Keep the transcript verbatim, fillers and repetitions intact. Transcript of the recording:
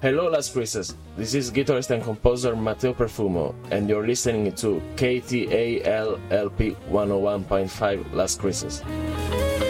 Hello Last Christmas, this is guitarist and composer Matteo Perfumo, and you're listening to K T A L L P one oh one point five Last Christmas.